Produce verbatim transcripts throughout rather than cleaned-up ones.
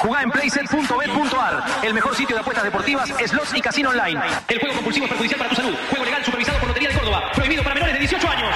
Jugá en playset punto bet punto ar, el mejor sitio de apuestas deportivas, slots y casino online. El juego compulsivo es perjudicial para tu salud. Juego legal supervisado por Lotería de Córdoba. Prohibido para menores de dieciocho años.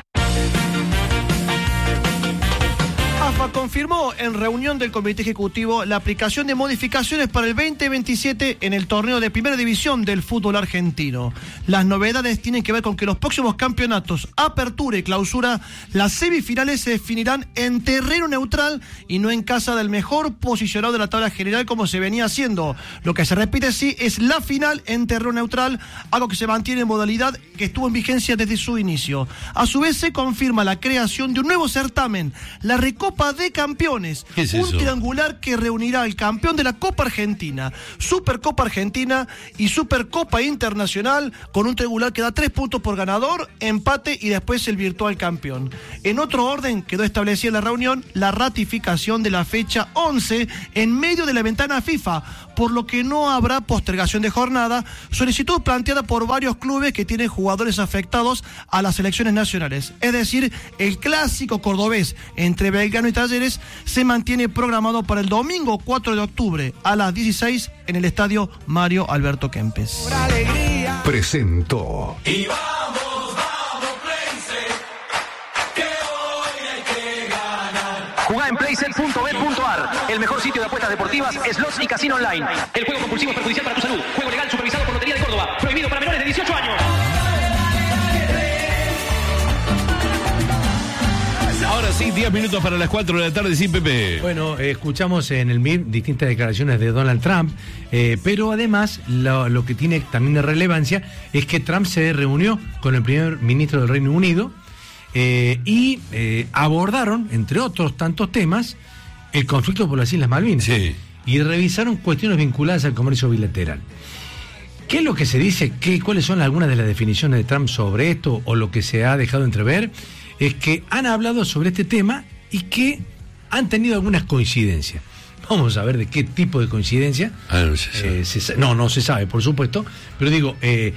AFA confirmó en reunión del Comité Ejecutivo la aplicación de modificaciones para el veinte veintisiete en el torneo de Primera División del fútbol argentino. Las novedades tienen que ver con que los próximos campeonatos, Apertura y Clausura, las semifinales se definirán en terreno neutral y no en casa del mejor posicionado de la tabla general como se venía haciendo. Lo que se repite sí es la final en terreno neutral, algo que se mantiene en modalidad que estuvo en vigencia desde su inicio. A su vez se confirma la creación de un nuevo certamen, la Recopa de Campeones, ¿Qué es un eso? triangular que reunirá al campeón de la Copa Argentina, Supercopa Argentina y Supercopa Internacional, con un triangular que da tres puntos por ganador, empate y después el virtual campeón. En otro orden quedó establecida en la reunión la ratificación de la fecha once en medio de la ventana FIFA, por lo que no habrá postergación de jornada, solicitud planteada por varios clubes que tienen jugadores afectados a las selecciones nacionales. Es decir, el clásico cordobés entre Belgrano y Talleres se mantiene programado para el domingo cuatro de octubre a las dieciséis en el estadio Mario Alberto Kempes. Presentó. Y vamos, vamos, Playset, que hoy hay que ganar. Jugá en playset punto bet punto ar, el mejor sitio de apuestas deportivas, slots y casino online. El juego compulsivo es perjudicial para tu salud. Juego legal supervisado por Lotería de Córdoba. Prohibido para menores de dieciocho años. Ahora sí, diez minutos para las cuatro de la tarde, sí, Pepe. Bueno, eh, escuchamos en el M I R distintas declaraciones de Donald Trump, eh, pero además lo, lo que tiene también de relevancia es que Trump se reunió con el primer ministro del Reino Unido eh, y eh, abordaron, entre otros tantos temas, el conflicto por las Islas Malvinas. Sí. Y revisaron cuestiones vinculadas al comercio bilateral. ¿Qué es lo que se dice? ¿Qué, ¿Cuáles son algunas de las definiciones de Trump sobre esto o lo que se ha dejado entrever? Es que han hablado sobre este tema y que han tenido algunas coincidencias. Vamos a ver de qué tipo de coincidencia. Ah, no se sabe. Eh, se, no, no se sabe, por supuesto. Pero digo, eh,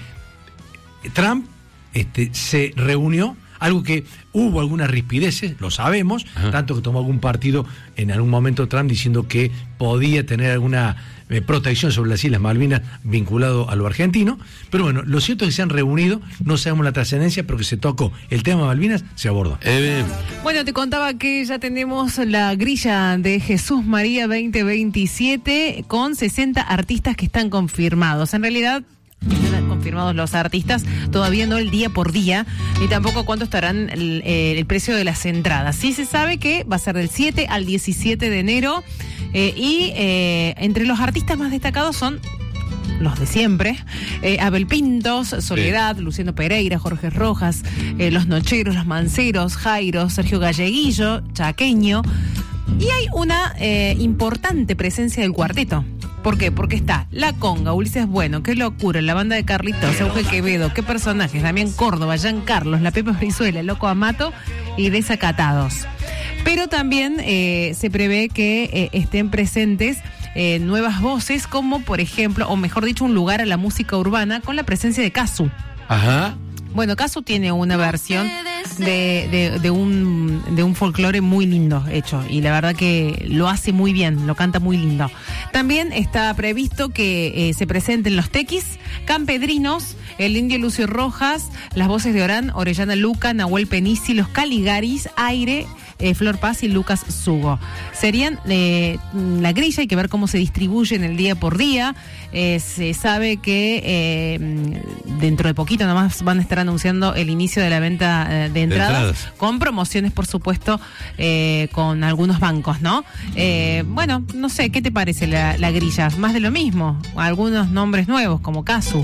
Trump este, se reunió, algo que hubo algunas rispideces, lo sabemos, Ajá. tanto que tomó algún partido en algún momento Trump diciendo que podía tener alguna eh, protección sobre las Islas Malvinas vinculado a lo argentino, pero bueno, lo cierto es que se han reunido, no sabemos la trascendencia, pero que se tocó el tema Malvinas, se abordó. Eh, Bueno, te contaba que ya tenemos la grilla de Jesús María veinte veintisiete con sesenta artistas que están confirmados. En realidad, están confirmados los artistas, todavía no el día por día, ni tampoco cuánto estarán el, el precio de las entradas. Sí se sabe que va a ser del siete al diecisiete de enero eh, y eh, entre los artistas más destacados son los de siempre, eh, Abel Pintos, Soledad, sí. Luciano Pereira, Jorge Rojas, eh, Los Nocheros, Los Manceros, Jairo, Sergio Galleguillo, Chaqueño, y hay una eh, importante presencia del cuarteto. ¿Por qué? Porque está La Conga, Ulises Bueno, Qué Locura, la banda de Carlitos, Euge Quevedo, qué personajes, Damián Córdoba, Jean Carlos, la Pepe Brizuela, Loco Amato y Desacatados. Pero también eh, se prevé que eh, estén presentes eh, nuevas voces, como por ejemplo, o mejor dicho, un lugar a la música urbana con la presencia de Casu. Ajá. Bueno, Casu tiene una versión de, de, de un de un folclore muy lindo hecho, y la verdad que lo hace muy bien, lo canta muy lindo. También está previsto que eh, se presenten los Tequis, Campedrinos, el Indio Lucio Rojas, las voces de Orán, Orellana Luca, Nahuel Penisi, los Caligaris, Aire, eh, Flor Paz y Lucas Sugo. Serían eh, la grilla, hay que ver cómo se distribuyen el día por día. Eh, se sabe que eh, dentro de poquito nomás van a estar anunciando el inicio de la venta eh, de, entradas, de entradas, con promociones, por supuesto, eh, con algunos bancos, ¿no? Eh, bueno, no sé, ¿qué te parece la, la grilla? Más de lo mismo, algunos nombres nuevos, como Casu.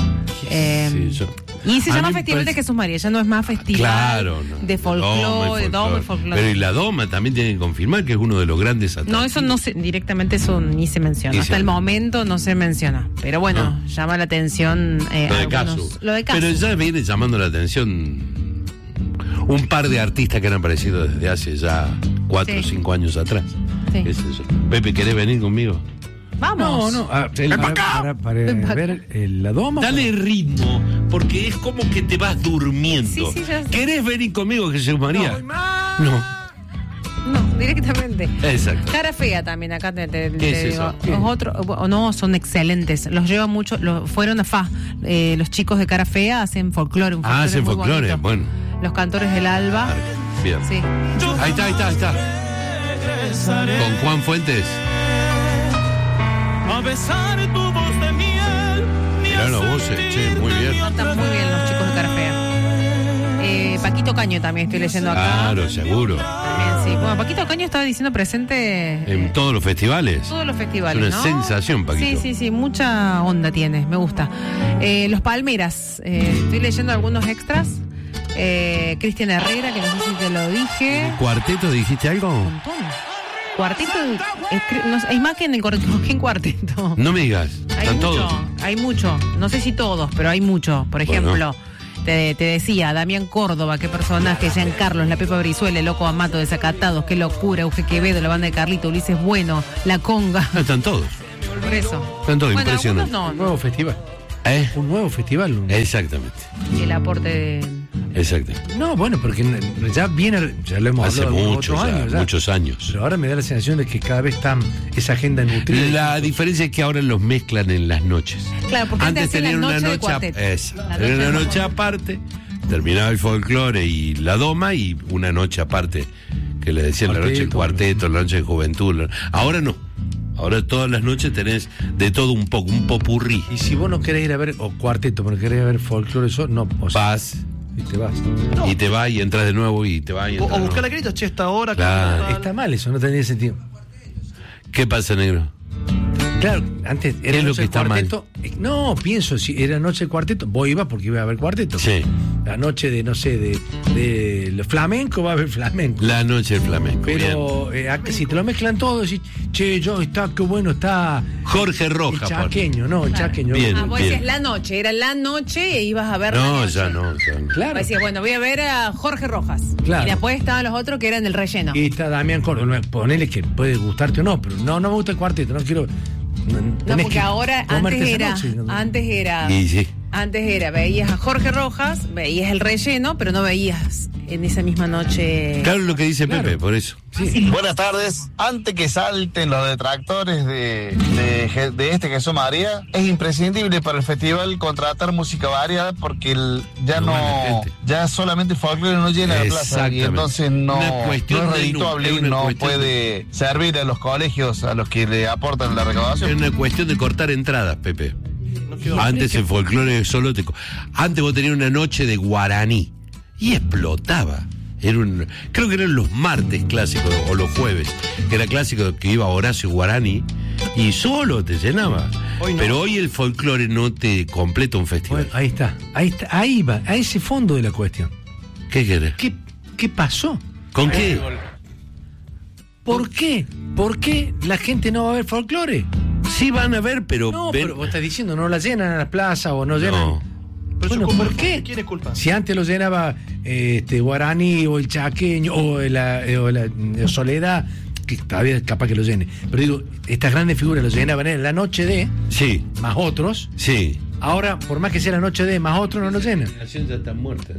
Eh, sí, yo... Y se a llama mí Festival parece... de Jesús María, ya no es más festival claro, no. de folclore, de doma y folclore. Pero y la doma también tiene que confirmar que es uno de los grandes atractivos. No, eso no se, directamente eso ni se menciona. Ni Hasta se... el momento no se menciona. Pero bueno, no. llama la atención. Eh, lo, de algunos... Casu. lo de Casu. Pero ya viene llamando la atención un par de artistas que han aparecido desde hace ya cuatro o sí. cinco años atrás. Sí. ¿Qué es eso? Pepe, ¿querés venir conmigo? Vamos. No, no, a, el, para, para, para, para ver el, la doma. Dale para... ritmo, porque es como que te vas durmiendo. Sí, sí, ya... ¿Querés venir conmigo, Jesús María? No, no. no. directamente. Exacto. Cara Fea también, acá te, te- ¿Qué te es digo. eso? ¿Qué? Los otros, o no, son excelentes. Los lleva mucho, los, fueron a F A. Eh, los chicos de Cara Fea hacen folclore. Un Ah, hacen muy folclore, bonito. bueno. Los cantores del Alba. Bien. Sí. Ahí está, ahí está, ahí está. Con Juan Fuentes. A besar tu voz de miel. Mirá las voces, che, muy bien. Cantan muy bien los chicos de Cara Fea. Eh, Paquito Caño también estoy leyendo acá. Claro, seguro. También, sí. Bueno, Paquito Caño estaba diciendo presente En todos los festivales. todos los festivales, Es una ¿no? sensación, Paquito. Sí, sí, sí, mucha onda tiene, me gusta. Eh, los Palmeras, eh, estoy leyendo algunos extras. Eh, Cristian Herrera, que no sé si te lo dije. ¿Cuarteto dijiste algo? Un montón. Cuarteto, es, no sé, hay más que en el cuarteto, que en cuarteto. No me digas. Hay Están mucho, todos. hay mucho. No sé si todos, pero hay mucho. Por Bueno. ejemplo, te, te decía, Damián Córdoba, qué personaje, Jean Carlos, la Pepa Brizuela, el Loco Amato, Desacatados, qué locura, Euge Quevedo, la banda de Carlito, Ulises Bueno, La Conga. Ah, están todos. Por eso. Están todos Bueno, impresionantes. algunos Un no, nuevo festival. ¿Eh? Un nuevo festival. un- Exactamente. no. El aporte de... Exactamente. No, bueno, porque ya viene, ya lo hemos Hace hablado muchos, otros ya, años. ya. muchos años. Pero ahora me da la sensación de que cada vez está esa agenda nutrida. La diferencia es que ahora los mezclan en las noches. Claro, porque antes hacían la tenían una noche de noche, cuarteto. esa, La tenían noche una de- noche aparte, terminaba el folclore y la doma y una noche aparte que le decían la noche del Cuarteto. cuarteto, la noche de juventud. la- Ahora no. Ahora todas las noches tenés de todo un poco, un popurrí. Y si vos no querés ir a ver, o cuarteto, pero querés ir a ver folclore, eso, no, o sea, Vas y te vas. y te vas y entras de nuevo y te vas y O, entras o de buscar nuevo. la grita, che, esta hora. Claro. tal. Está mal eso, no tendría sentido. ¿Qué pasa, negro? Claro, antes era es lo noche que de está cuarteto. eh, No, pienso, si era noche de cuarteto, vos ibas porque iba a haber cuarteto. Sí. La noche de, no sé, de, de lo flamenco va a haber flamenco. La noche del flamenco. bien. Pero eh, acá, si te lo mezclan todo, decís, che, yo, está, qué bueno está. Jorge El Roja. chaqueño, no, el chaqueño. Bien. Ah, vos bien. decías la noche, era la noche e ibas a ver la No, noche. ya no. ya no. Claro. Vos decías, bueno, voy a ver a Jorge Rojas. Claro. Y después estaban los otros que eran del relleno. Y está Damián Córdoba, ponele que puede gustarte o no, pero no, no me gusta el cuarteto, no quiero. No, No, tenés porque que ahora, comerte antes esa era, noche, ¿no? antes era, Y sí. antes era, veías a Jorge Rojas, veías el relleno, pero no veías en esa misma noche. Claro lo que dice Claro. Pepe, por eso. Buenas tardes. Antes que salten los detractores de, de, de este Jesús María, es imprescindible para el festival contratar música variada porque el- ya No no, va la gente. ya solamente el folclore no llena la plaza y Exactamente. entonces no, Una no cuestión es de redituable nu- es y una no cuestión puede servir a los colegios a los que le aportan la recaudación. Es una cuestión de cortar entradas, Pepe. No quiero- Antes el folclore solo te... co- Antes vos tenías una noche de guaraní y explotaba. Era un... Creo que eran los martes clásicos o los jueves, que era clásico que iba Horacio Guarani y solo te llenaba. Hoy no. Pero hoy el folclore no te completa un festival. Bueno, ahí está, ahí está, ahí va, a ese fondo de la cuestión. ¿Qué querés? ¿Qué, qué pasó? ¿Con qué? ¿Por qué? ¿Por qué la gente no va a ver folclore? Sí van a ver, pero... No, ven- pero vos estás diciendo, no la llenan a las plazas o no llenan. No. Pero Bueno, eso culpa ¿por de- qué? ¿Quién es culpa? Si antes lo llenaba eh, este guaraní o el chaqueño o la, eh, o la eh, Soledad, que todavía capaz que lo llene. Pero digo, estas grandes figuras lo llenaban en la noche de, Sí, más otros. sí. Ahora, por más que sea la noche de, más otros no lo llenan. La generación ya está muerta,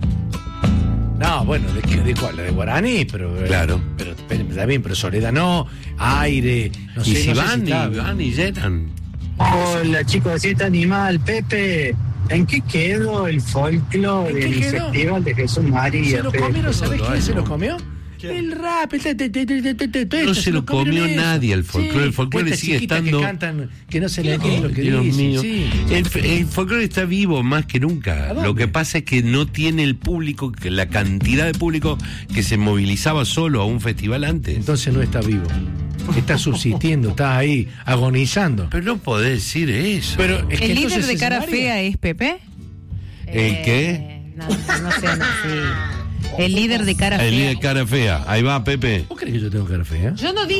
No, bueno, ¿de, qué- de cuál? La de guaraní, pero. eh, Claro. Pero, pero está bien, pero Soledad no, aire, no Y sé. si no sé van, y está- van y llenan. Hola chicos de Siete Animal, Pepe, ¿en qué quedó el folclore ¿En qué del quedó? Festival de Jesús María? ¿Se lo Pepe? comieron? ¿Sabés Ay, quién se no. lo comió? ¿Quién? El rap, el te- te- te- te- te- te- te- No esto, se lo comieron comió eso. nadie el folclore. El folclore cuentas sigue chiquitas estando- que cantan, que no se le entiende lo que Dios dicen. mío. Sí. El, el folclore está vivo más que nunca. ¿A dónde? Lo que pasa es que no tiene el público, que la cantidad de público que se movilizaba solo a un festival antes. Entonces no está vivo. Está subsistiendo, está ahí, agonizando. Pero no podés decir eso. Pero es que ¿El líder entonces de es cara María. fea es Pepe? ¿El qué? No, no sé, no sé. El líder de cara El fea. líder cara fea. Ahí va, Pepe. ¿Vos crees que yo tengo cara fea? Yo no dije.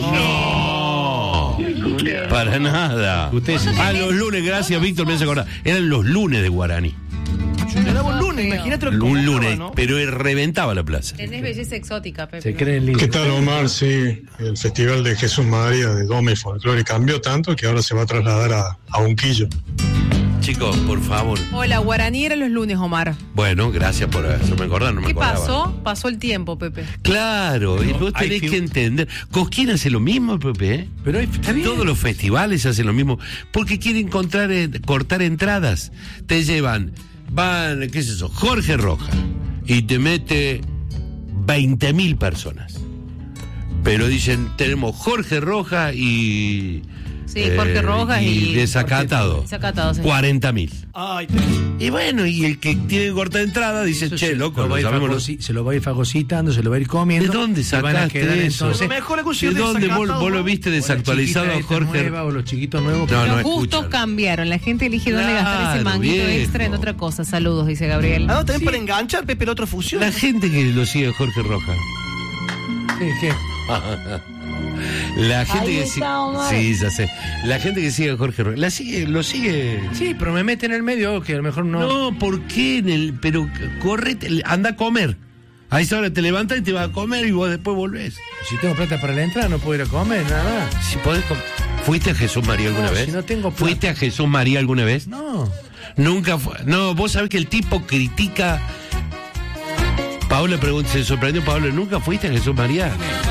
No, para nada. Ustedes- Ah, los lunes, gracias, Víctor, me hace acordar. Eran los lunes de Guaraní. Yo le daba un lunes, imagínate lo que Un convocaba, lunes, ¿no? pero él reventaba la plaza. Tenés belleza exótica, Pepe. Se creen ¿Qué líderes. tal, Omar? Sí, el Festival de Jesús María de Doma y Folclore cambió tanto que ahora se va a trasladar a, a Unquillo. Chicos, por favor. Hola, Guaraní era los lunes, Omar. Bueno, gracias por hacerme acordar, no me ¿Qué acordaba. pasó? Pasó el tiempo, Pepe. Claro, y vos tenés que entender. Cosquín hace lo mismo, Pepe. ¿eh? Pero hay, está bien. Todos los festivales hacen lo mismo. Porque quieren encontrar, eh, cortar entradas. Te llevan, van, ¿qué es eso? Jorge Roja. Y te mete veinte mil personas. Pero dicen, tenemos Jorge Roja y... Sí, Jorge Rojas y... y Desacatado. Desacatado, sí. cuarenta mil. Ay, Y bueno, y el que tiene corta entrada dice, Eso che, se loco, lo va a ir sabemos fagoci- los- se lo va a ir fagocitando, se lo va a ir comiendo. ¿De dónde y van a sacaste quedar, eso? entonces, Lo mejor es que un ¿De señor dónde vos, desacatado, vos lo ¿no? viste o la desactualizado, chiquita esta Jorge? nueva, o los chiquitos nuevos. No, Los no gustos escuchan. cambiaron. La gente elige dónde gastar ese Claro, manguito viejo. extra en otra cosa. Saludos, dice Gabriel. Ah, no, también para enganchar, Pepe, el otro funciona. La gente que lo sigue a Jorge Roja. Sí, ¿qué? La gente Ahí que está, sigue. Omar. Sí, ya sé. La gente que sigue a Jorge Roja. La sigue, lo sigue. Sí, pero me mete en el medio que a lo mejor no. No, ¿por qué en el. Pero corre, anda a comer. A esa hora te levantas y te vas a comer y vos después volvés. Si tengo plata para la entrada, no puedo ir a comer, nada más. Si podés com- ¿Fuiste a Jesús María alguna No, vez? si no tengo plata. ¿Fuiste a Jesús María alguna vez? No. Nunca fue. No, vos sabés que el tipo critica. Paula pregunta, se sorprendió Paula, ¿nunca fuiste a Jesús María?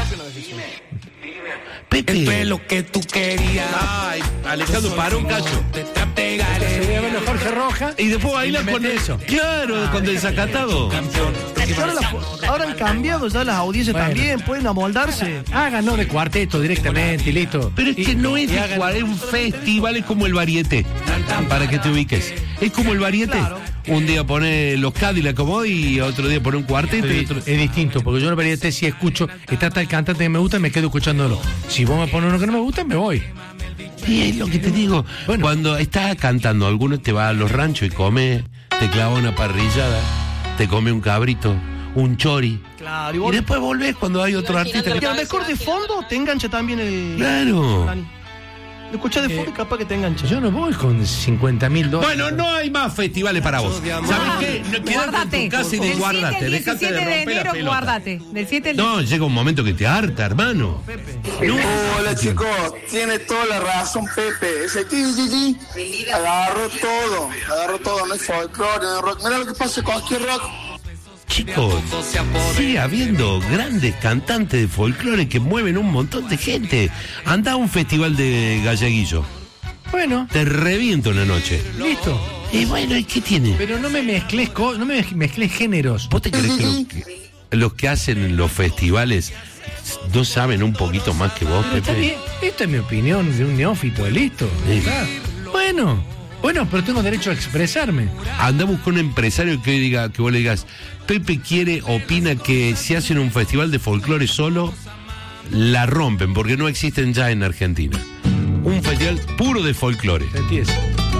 Pepe. El pelo que tú querías. Ay, Alejandro, para un cacho. Te traté gale. Se voy a ver a Jorge Roja. Y después bailas Y me con mete eso. Claro, con desacatado. Ahora, la- ahora han cambiado ya las audiencias Bueno. también, pueden amoldarse. Háganlo de cuarteto directamente y listo. Pero es que Y- no es y de hagan- cual, es un festival, es como el varieté. Para que te ubiques. Es como el varieté. Un día pone los Cadillac como y otro día pone un cuarteto y Es, otro. es distinto, porque yo en variedad si escucho, está tal cantante que me gusta, me quedo escuchándolo. Si vos me pones uno que no me gusta, me voy. Y es lo que te digo. Bueno. Cuando estás cantando, alguno te va a los ranchos y come, te clava una parrillada, te come un cabrito, un chori. Claro, y Y vos- después volvés cuando hay otro artista y que... a lo mejor de fondo te engancha también el. Claro. Dani. Lo escuchás de fondo y capaz que te engancha. Yo no voy con cincuenta mil dólares. Bueno, no hay más festivales para vos. ¿Sabes qué? No, quédate Guárdate. en tu casa y Del de guardate. siete al Dejate de diecisiete de romper la enero, pelota. guárdate. Del siete al No, llega un momento que te harta, hermano. No. Hola chicos, tiene toda la razón Pepe. Ese ti, ti, ti, agarró todo, agarró todo, no es folclore, no es rock. Mira lo que pasa con cualquier rock. Chicos, sigue habiendo grandes cantantes de folclore que mueven un montón de gente. Anda a un festival de galleguillo. Bueno, Te reviento una noche. listo. Y bueno, ¿y qué tiene? Pero no me mezcles, co- no me mezcles géneros. ¿Vos te crees que, lo que los que hacen los festivales no saben un poquito más que vos, Pero está Pepe? bien, esta es mi opinión de un neófito, listo. Sí. Está. Bueno, bueno, pero tengo derecho a expresarme. Anda a buscar un empresario que diga, que vos le digas, Pepe quiere, opina que si hacen un festival de folclore solo, la rompen, porque no existen ya en Argentina. Un festival puro de folclore. ¿Sentí eso?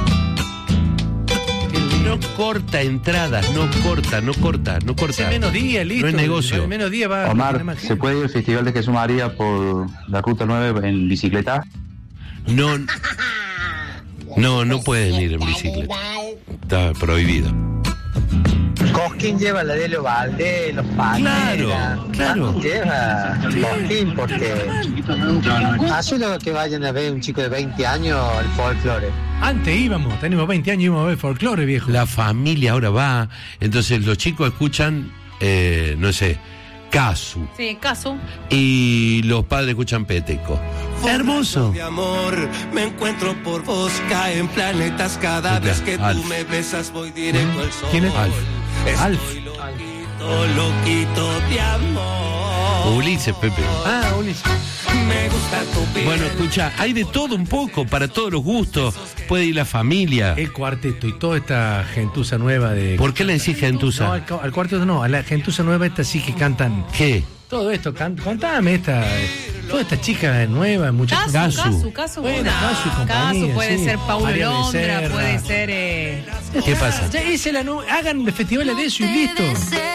No corta entradas, no corta, no corta, no corta. Hace menos días, listo. No es negocio. En menos días va Omar, tener más ¿se gente. puede ir al Festival de Jesús María por la Ruta nueve en bicicleta? No, no, no pueden ir en bicicleta. Está prohibido. Cosquín lleva la de los Valdés, los Palmeras. Claro, claro. Lleva Cosquín porque ayuda a que vayan a ver un chico de veinte años el folclore. Antes íbamos, tenemos veinte años y íbamos a ver folclore, viejo. La familia ahora va, entonces los chicos escuchan, eh, no sé, Casu, Sí, caso. y los padres escuchan Peteco. Hermoso. De amor, me encuentro por vos, caen planetas cada Mira, vez que tú Alf. me besas, voy directo al sol. ¿Quién es? Alf. Estoy Alf. loquito, loquito de amor. Ulises, Pepe. Ah, Ulises. Me gusta tu piel. Bueno, escucha, hay de todo un poco, para todos los gustos. Puede ir la familia. El cuarteto y toda esta gentuza nueva de... ¿Por qué le decís No, gentuza? al, al cuarteto no, a la gentuza nueva esta sí que cantan. ¿Qué? Todo esto, can, contame esta... eh, Toda esta chica nueva, muchas Casu, Casu. Casu, Casu. Bueno, Ah, Casu y compañía, Casu, puede sí. ser Paulo María Londra, Becerra. puede ser. Eh... ¿Qué pasa? Ya esa es la nu- hagan festivales de eso y listo.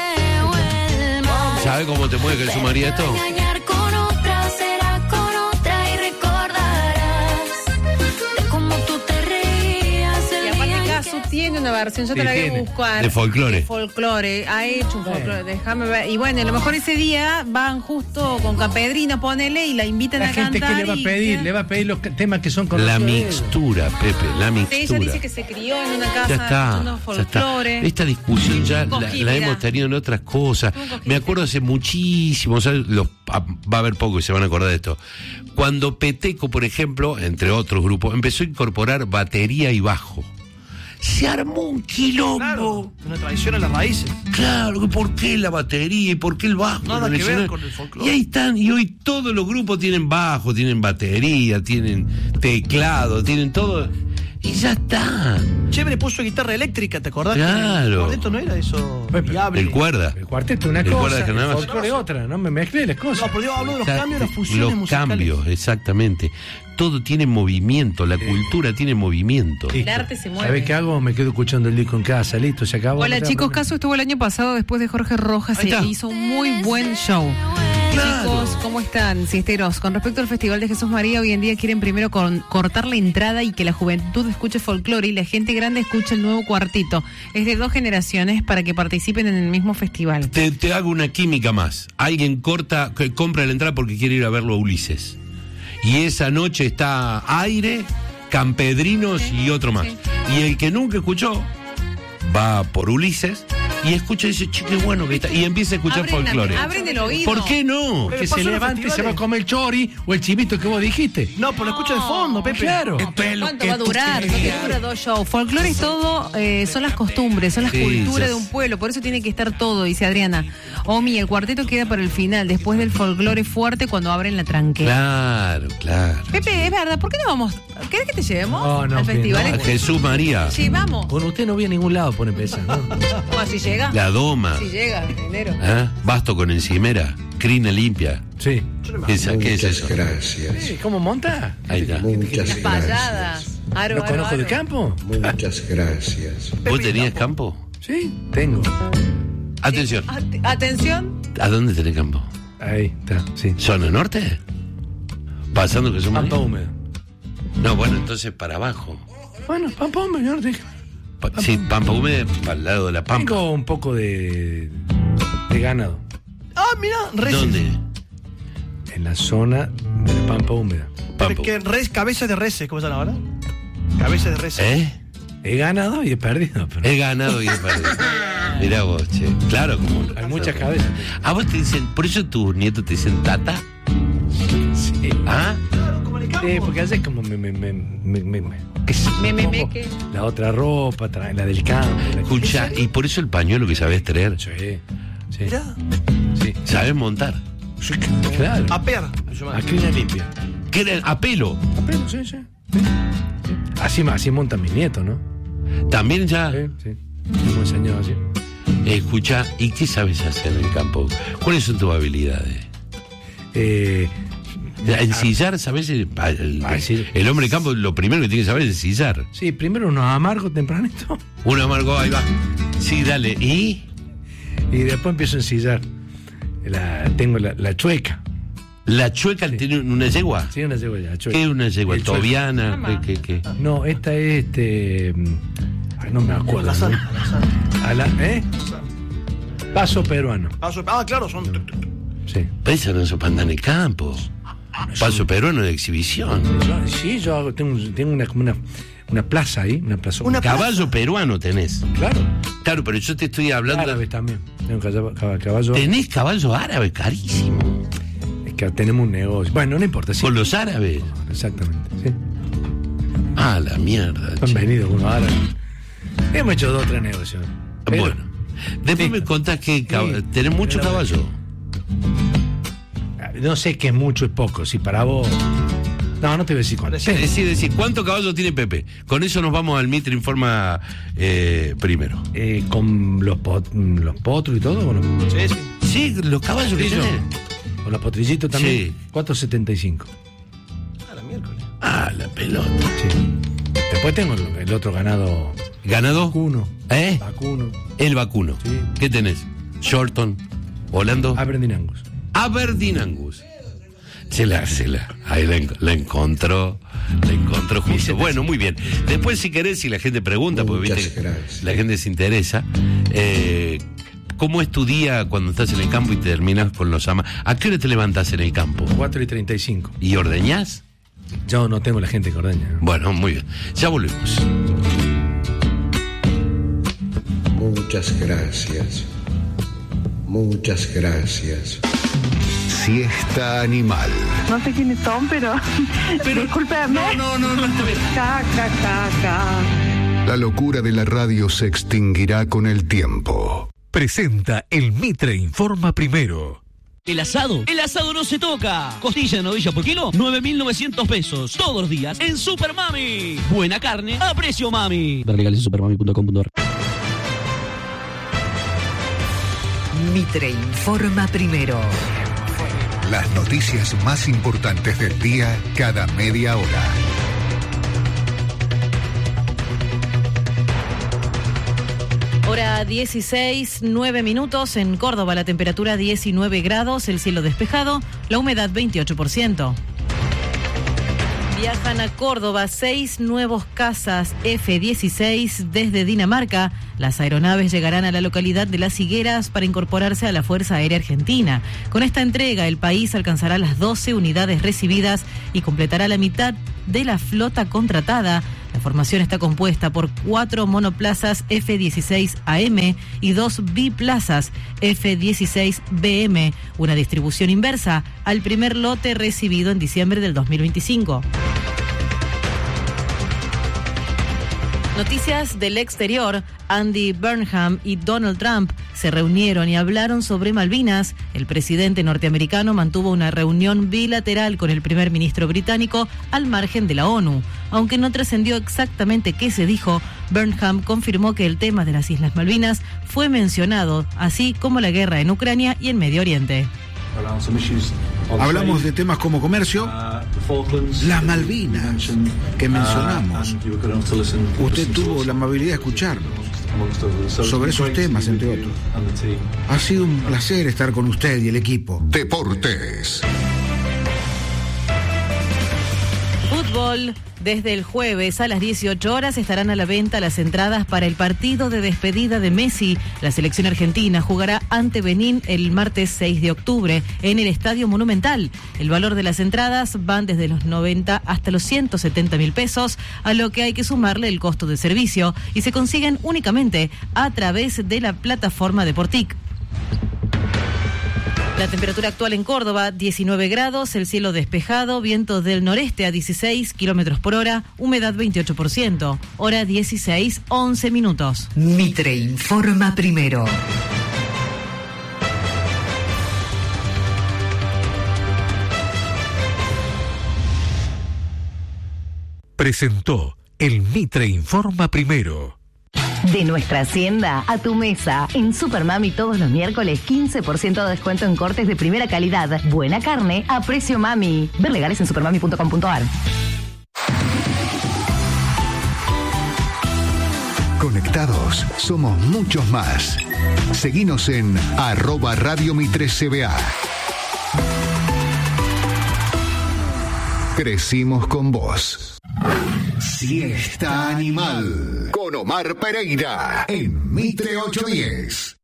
¿Sabe cómo te mueve Jesús María esto? Engañar con otra, será con otra y recordarás de cómo tú te reías el Y aparte, día en Casu que tiene una versión, yo Sí, te la voy a tiene. buscar. De folclore. De folclore, ha hecho un folclore, déjame ver. Y bueno, a lo mejor ese día van justo con Campedrino, ponele, y la invitan La a gente que cantar. le va a y pedir, que- le va a pedir los ca- temas que son La conocidos de él. mixtura, Pepe, la Sí, mixtura. ella dice que se crió en una casa Ya está, escuchando ya está. folclore. Esta discusión ya Un la, coquín, la mirá. hemos tenido en otras cosas. Un coquín. Me acuerdo hace muchísimos años, los, ah, va a haber poco y se van a acordar de esto. Cuando Peteco, por ejemplo, entre otros grupos, empezó a incorporar batería y bajo. Se armó un quilombo. Claro, una traición a las raíces. Claro, que ¿por qué la batería y por qué el bajo? Nada en el que ver escenario? con el folclore. Y ahí están, y hoy todos los grupos tienen bajo, tienen batería, tienen teclado, tienen todo. Y ya está. Chévere puso guitarra eléctrica, ¿te acordás? Claro. El cuarteto no era eso Pepe, viable. El cuerda. El cuarteto una El cuerda cosa, de el carnaval. folclore otra, no me mezclé las No, cosas. pero yo hablo de los Está- cambios, las fusiones Los musicales. cambios, exactamente. Todo tiene movimiento, la cultura tiene movimiento. El arte se mueve. ¿Sabés qué hago? Me quedo escuchando el disco en casa, listo, se acabó. Hola no te chicos, da Caso estuvo el año pasado después de Jorge Rojas Ahí y está. hizo un muy buen show. Claro. Chicos, ¿cómo están? Siesteros, con respecto al Festival de Jesús María, hoy en día quieren primero con- cortar la entrada y que la juventud escuche folclore y la gente grande escuche el nuevo cuartito. Es de dos generaciones para que participen en el mismo festival. Te, te hago una química más. Alguien corta, que compra la entrada porque quiere ir a verlo a Ulises. Y esa noche está Aire, Campedrinos y otro más. Y el que nunca escuchó va por Ulises y escucha y dice, che, qué bueno que está. Y empieza a escuchar Abren la- folclore. abren el oído. ¿Por qué no? Pero Que se pasan los levante y se va a festivales. comer el chori o el chivito que vos dijiste. No, pero lo escucho de fondo, Pepe. Claro. ¿Cuánto va a durar? No te dura dos shows. Folclore es todo, eh, son las costumbres, son las Sí, culturas ya de un sé. pueblo. Por eso tiene que estar todo, dice Adriana. Omi, el cuarteto queda para el final, después del folclore fuerte cuando abren la tranquera. Claro, claro. Pepe, es verdad, ¿por qué no vamos? ¿Querés que te llevemos No, no, al que festival? no. A Jesús María, Sí, vamos. Con usted no voy a ningún lado, pone pesa, ¿no? Bueno, si llega. la doma, Si llega, en enero. ¿eh? Basto con encimera, crina limpia. Sí. Esa- ¿Qué es eso? Sí, ¿cómo monta? Ahí está. Payadas. Aro, ¿Lo aro, conozco aro. de campo? Muchas gracias. ¿Vos tenías campo? Sí, tengo. Atención. At- Atención. ¿A dónde tenés campo? Ahí está, sí. ¿Zona norte? Pasando Jesús María. Pampa húmeda. No, bueno, entonces para abajo. Bueno, pampa húmeda, yo no te dije. Pa- sí, Pampa Húmeda para el lado de la Pampa. Tengo un poco de, de ganado Ah, mira, reses. ¿Dónde? en la zona de la pampa húmeda. Pampa. Que res, cabezas de reses, ¿cómo están ahora? Cabezas de reses. ¿Eh? He ganado y he perdido, pero He ganado y he perdido. Mirá vos, che. Claro, como. hay muchas cabezas. A vos te dicen, por eso tus nietos te dicen tata. Sí. ¿Ah? Claro, como en el campo. Sí, porque haces como me, me, me, me, me, me- qué sé, Me, me, me, pongo ¿qué? la otra ropa, tra- la del campo. la- Escucha, y por eso el pañuelo que sabés traer. Sí, sí, Mirá, sí. Sabés montar. Sí, claro. a per. lo llaman. A crina limpia. Que era a pelo. Apenas, sí, sí. Sí. Así, así montan mis nietos, ¿no? También ya. Sí, sí. Me hemos enseñado así. Escucha, ¿y qué sabes hacer en el campo? ¿Cuáles son tus habilidades? Eh, Ensillar, ¿sabes? El, el- Ah, sí. el hombre de campo lo primero que tiene que saber es ensillar. sí, primero unos amargos tempranito Un amargo, ahí va. Sí, dale. ¿Y? y después empiezo a ensillar. La, tengo la, la chueca. ¿La chueca tiene una yegua? Sí, una yegua, la chueca. ¿Qué es una yegua? El chueco. ¿Tobiana? Mamá. ¿Qué, qué, qué? No, esta es este. mm, Ay, no me acuerdo. Alazán, ¿no? alazán. A la- ¿Eh? Paso peruano. Paso- Ah, claro, son. Sí. Esa no se para en el campo. Paso peruano de exhibición. Yo- sí, yo hago- tengo, tengo una, como una, una plaza ahí, una plaza. Una Caballo peruano tenés. Claro. Claro, pero yo te estoy hablando. Árabes también. Tengo caballo. cab- caballo Tenés caballo árabe carísimo. es que tenemos un negocio. Bueno, no importa. Sí. Con los árabes. Exactamente. Sí. Ah, la mierda. Han che. venido unos árabes. Hemos hecho dos o tres negocios. Pero- Bueno. Después Sí. me contás que cab- Sí. tenés mucho Pero- caballo. No sé qué es mucho es poco. Si para vos. No, no te voy a decir cuánto. Es decir, decir, ¿cuánto caballo tiene Pepe? Con eso nos vamos al Mitre Informa eh, primero. Eh, con los, pot- los potros y todo, ¿o no? Sí, sí. Sí, los caballos que Sí, yo. tenés. Con los potrillitos también. Sí. cuatro setenta y cinco. A la miércoles. Ah, la pelota. Sí. Después tengo el, el otro ganado ¿Ganado? vacuno. ¿Eh? Vacuno. El vacuno. Sí. ¿Qué tenés? Shorton, Holando. Aberdeen Angus. Aberdeen Angus. Se la, se la, ahí la, en- la encontró. La encontró justo. Bueno, muy bien. Después, si querés, si la gente pregunta, porque Muchas viste, gracias. la gente se interesa, eh, ¿cómo es tu día cuando estás en el campo y terminas con los amas? ¿A qué hora te levantás en el campo? cuatro y treinta y cinco. ¿Y ordeñás? Yo no tengo la gente que ordeña. Bueno, muy bien. Ya volvemos. Muchas gracias. Muchas gracias. Siesta animal. No sé quiénes son, pero, pero discúlpame. No, no, no, no está bien. Ca, ca, ca, ca. La locura de la radio se extinguirá con el tiempo. Presenta el Mitre Informa Primero. El asado, el asado no se toca. Costilla de novilla por kilo, nueve mil novecientos pesos. Todos los días en Super Mami. Buena carne a precio mami. Ver legales en supermami punto com punto a r. Mitre Informa Primero. Las noticias más importantes del día cada media hora. Hora dieciséis, nueve minutos. En Córdoba la temperatura diecinueve grados, el cielo despejado, la humedad veintiocho por ciento. Viajan a Córdoba seis nuevos cazas F dieciséis desde Dinamarca. Las aeronaves llegarán a la localidad de Las Higueras para incorporarse a la Fuerza Aérea Argentina. Con esta entrega, el país alcanzará las doce unidades recibidas y completará la mitad de la flota contratada. La formación está compuesta por cuatro monoplazas F dieciséis A M y dos biplazas F dieciséis B M, una distribución inversa al primer lote recibido en diciembre del dos mil veinticinco. Noticias del exterior. Andy Burnham y Donald Trump se reunieron y hablaron sobre Malvinas. El presidente norteamericano mantuvo una reunión bilateral con el primer ministro británico al margen de la ONU. Aunque no trascendió exactamente qué se dijo, Burnham confirmó que el tema de las Islas Malvinas fue mencionado, así como la guerra en Ucrania y en Medio Oriente. Hablamos de temas como comercio, las Malvinas que mencionamos. Usted tuvo la amabilidad de escucharnos sobre esos temas, entre otros. Ha sido un placer estar con usted y el equipo. Deportes. Fútbol. Desde el jueves a las dieciocho horas estarán a la venta las entradas para el partido de despedida de Messi. La selección argentina jugará ante Benín el martes seis de octubre en el Estadio Monumental. El valor de las entradas van desde los noventa hasta los ciento setenta mil pesos, a lo que hay que sumarle el costo de servicio, y se consiguen únicamente a través de la plataforma de Portic. La temperatura actual en Córdoba, diecinueve grados, el cielo despejado, vientos del noreste a dieciséis kilómetros por hora, humedad veintiocho por ciento. Hora dieciséis, once minutos. Mitre Informa Primero. Presentó el Mitre Informa Primero. De nuestra hacienda a tu mesa. En Supermami todos los miércoles quince por ciento de descuento en cortes de primera calidad. Buena carne a precio mami. Ver legales en supermami punto com punto a r. Conectados somos muchos más. Seguinos en arroba Radio Mitre C B A. Crecimos con vos. Siesta Animal con Omar Pereira en Mitre ochocientos diez.